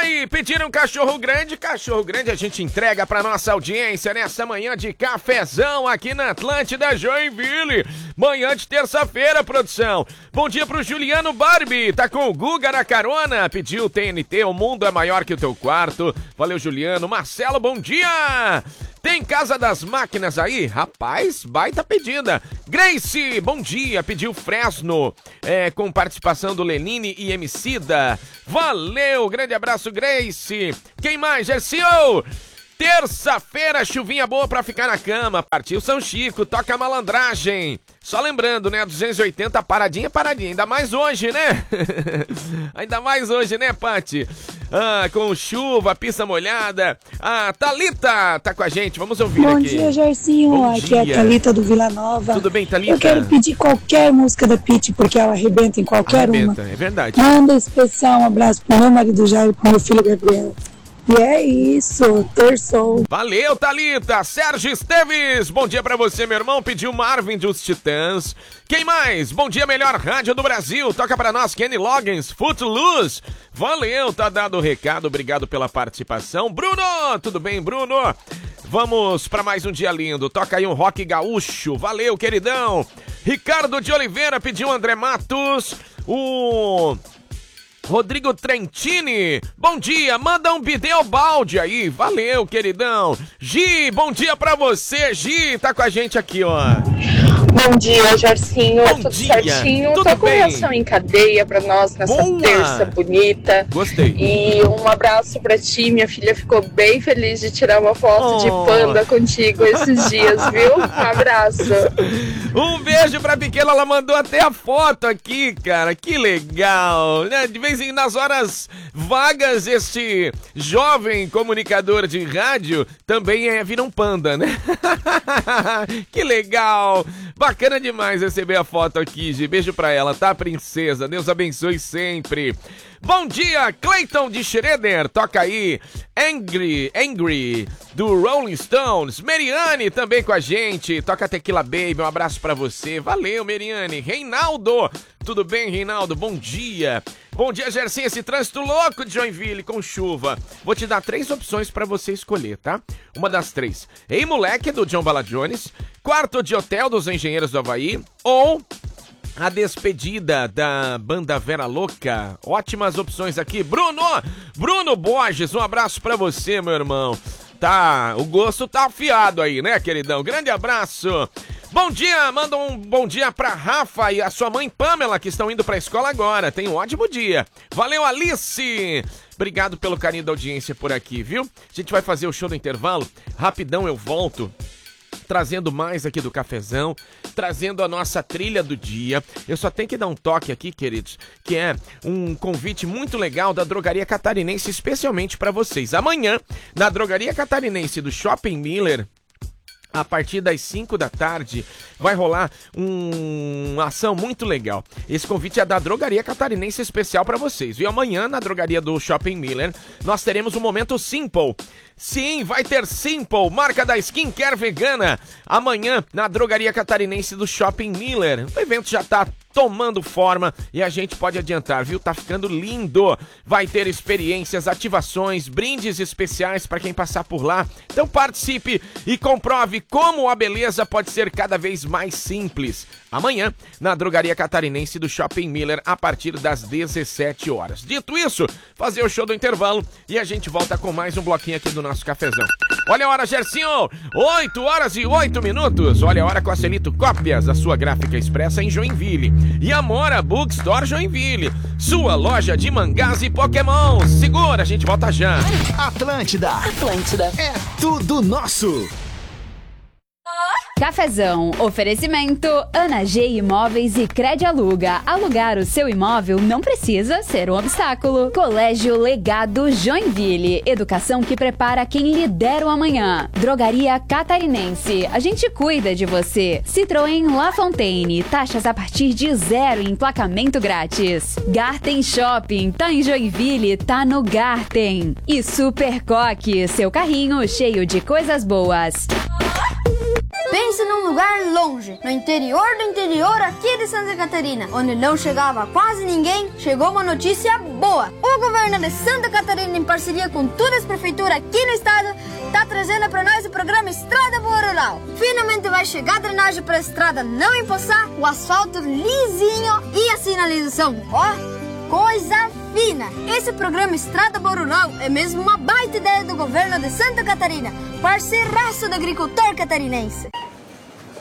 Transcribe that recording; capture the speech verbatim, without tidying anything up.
aí, pediram cachorro grande, cachorro grande a gente entrega pra nossa audiência nessa manhã de cafezão aqui na Atlântida Joinville. Manhã de terça-feira, produção. Bom dia pro Juliano Barbie, tá com o Guga na carona, pediu T N T, o mundo é maior que o teu quarto. Valeu, Juliano. Marcelo, bom dia! Tem Casa das Máquinas aí? Rapaz, baita pedida. Grace, bom dia, pediu Fresno, é, com participação do Lenine e Emicida. Valeu, grande abraço, Grace. Quem mais, Gercio? Terça-feira, chuvinha boa pra ficar na cama. Partiu São Chico, toca a malandragem. Só lembrando, né, duzentos e oitenta, paradinha, paradinha. Ainda mais hoje, né? Ainda mais hoje, né, Pati? Ah, com chuva, pista molhada. A Thalita tá com a gente, vamos ouvir Bom aqui. Bom dia, Gercinho. Bom aqui dia. É a Thalita do Vila Nova. Tudo bem, Thalita? Eu quero pedir qualquer música da Pitty, porque ela arrebenta em qualquer Arrebenta, uma. é verdade. Manda especial um abraço pro meu marido Jair e pro meu filho Gabriel. E é isso, terçou. Valeu, Thalita. Sérgio Esteves, bom dia pra você, meu irmão. Pediu Marvin dos Titãs. Quem mais? Bom dia, melhor rádio do Brasil. Toca pra nós, Kenny Loggins, Footloose. Valeu, tá dado o recado. Obrigado pela participação. Bruno, tudo bem, Bruno? Vamos pra mais um dia lindo. Toca aí um rock gaúcho. Valeu, queridão. Ricardo de Oliveira pediu André Matos. O... Rodrigo Trentini, bom dia, manda um bidê balde aí, valeu, queridão. Gi, bom dia pra você, Gi, tá com a gente aqui, ó. Bom dia, Jorcinho, bom tudo dia. certinho, tudo tô com bem. reação em cadeia pra nós nessa Boa. terça bonita. Gostei. E um abraço pra ti, minha filha ficou bem feliz de tirar uma foto Oh. de panda contigo esses dias, viu? Um abraço. Um beijo pra pequena, ela mandou até a foto aqui, cara, que legal, né? De vez em nas horas vagas, este jovem comunicador de rádio também é, vira um panda, né? Que legal, bacana demais receber a foto aqui, Gi. Beijo pra ela, tá, princesa? Deus abençoe sempre. Bom dia, Clayton de Schroeder, toca aí Angry, Angry, do Rolling Stones. Meriane também com a gente, toca Tequila Baby, um abraço pra você. Valeu, Meriane. Reinaldo, tudo bem, Reinaldo? Bom dia. Bom dia, Gercinho, esse trânsito louco de Joinville com chuva. Vou te dar três opções pra você escolher, tá? Uma das três. Ei, moleque, do John Bala Jones, Quarto de Hotel dos Engenheiros do Havaí ou A Despedida da Banda Vera Louca. Ótimas opções aqui. Bruno, Bruno Borges, um abraço pra você, meu irmão. Tá, o gosto tá afiado aí, né, queridão? Grande abraço. Bom dia, manda um bom dia pra Rafa e a sua mãe Pamela, que estão indo pra escola agora. Tenha um ótimo dia. Valeu, Alice. Obrigado pelo carinho da audiência por aqui, viu? A gente vai fazer o show do intervalo. Rapidão eu volto, trazendo mais aqui do cafezão, trazendo a nossa trilha do dia. Eu só tenho que dar um toque aqui, queridos, que é um convite muito legal da Drogaria Catarinense, especialmente para vocês. Amanhã, na Drogaria Catarinense do Shopping Miller, a partir das cinco da tarde, vai rolar um, uma ação muito legal. Esse convite é da Drogaria Catarinense especial para vocês. E amanhã, na Drogaria do Shopping Miller, nós teremos um momento Simple. Sim, vai ter Simple, marca da skincare vegana. Amanhã, na Drogaria Catarinense do Shopping Miller. O evento já tá tomando forma e a gente pode adiantar, viu? Tá ficando lindo. Vai ter experiências, ativações, brindes especiais para quem passar por lá. Então participe e comprove como a beleza pode ser cada vez mais simples. Amanhã, na Drogaria Catarinense do Shopping Miller, a partir das dezessete horas. Dito isso, fazer o show do intervalo e a gente volta com mais um bloquinho aqui do nosso cafezão. Olha a hora, Gercinho! oito horas e oito minutos. Olha a hora com a Celito Cópias, a sua gráfica expressa em Joinville. E Amora Bookstore Joinville, sua loja de mangás e Pokémon. Segura, a gente volta já. Atlântida. Atlântida. É tudo nosso. Cafezão, oferecimento Ana G Imóveis e Cred Aluga. Alugar o seu imóvel não precisa ser um obstáculo. Colégio Legado Joinville, educação que prepara quem lidera o amanhã. Drogaria Catarinense, a gente cuida de você. Citroën La Fontaine, taxas a partir de zero e emplacamento grátis. Garten Shopping, tá em Joinville, tá no Garten. E Super Coque, seu carrinho cheio de coisas boas. Pense num lugar longe, no interior do interior aqui de Santa Catarina, onde não chegava quase ninguém. Chegou uma notícia boa. O governo de Santa Catarina, em parceria com todas as prefeituras aqui no estado, tá trazendo para nós o programa Estrada Boa Rural. Finalmente vai chegar a drenagem para a estrada não empoçar, o asfalto lisinho e a sinalização, ó, coisa fina. Esse programa Estrada Boa Rural é mesmo uma baita ideia do governo de Santa Catarina, parceiraço do agricultor catarinense.